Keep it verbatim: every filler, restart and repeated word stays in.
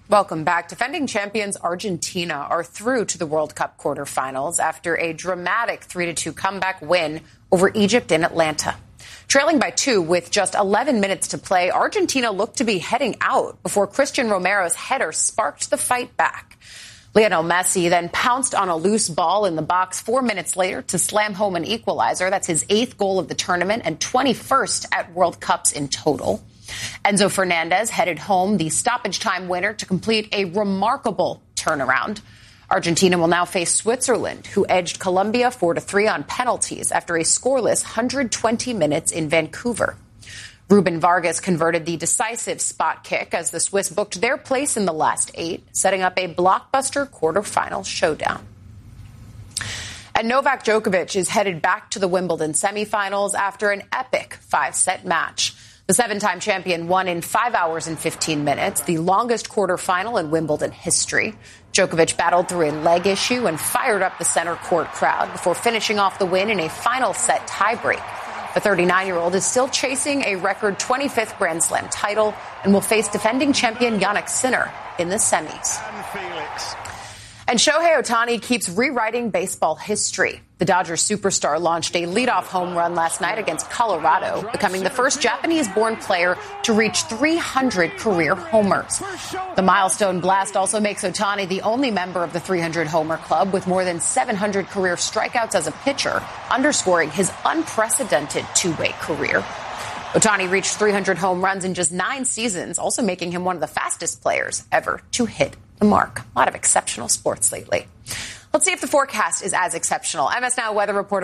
Welcome back. Defending champions Argentina are through to the World Cup quarterfinals after a dramatic three to two comeback win over Egypt in Atlanta. Trailing by two with just eleven minutes to play, Argentina looked to be heading out before Christian Romero's header sparked the fight back. Lionel Messi then pounced on a loose ball in the box four minutes later to slam home an equalizer. That's his eighth goal of the tournament and twenty-first at World Cups in total. Enzo Fernandez headed home the stoppage time winner to complete a remarkable turnaround. Argentina will now face Switzerland, who edged Colombia four to three on penalties after a scoreless one hundred twenty minutes in Vancouver. Ruben Vargas converted the decisive spot kick as the Swiss booked their place in the last eight, setting up a blockbuster quarterfinal showdown. And Novak Djokovic is headed back to the Wimbledon semifinals after an epic five-set match. The seven-time champion won in five hours and fifteen minutes, the longest quarterfinal in Wimbledon history. Djokovic battled through a leg issue and fired up the center court crowd before finishing off the win in a final set tiebreak. The thirty-nine-year-old is still chasing a record twenty-fifth Grand Slam title and will face defending champion Jannik Sinner in the semis. And Shohei Ohtani keeps rewriting baseball history. The Dodgers superstar launched a leadoff home run last night against Colorado, becoming the first Japanese-born player to reach three hundred career homers. The milestone blast also makes Ohtani the only member of the three hundred homer club with more than seven hundred career strikeouts as a pitcher, underscoring his unprecedented two-way career. Ohtani reached three hundred home runs in just nine seasons, also making him one of the fastest players ever to hit the mark. A lot of exceptional sports lately. Let's see if the forecast is as exceptional. M S Now weather reporter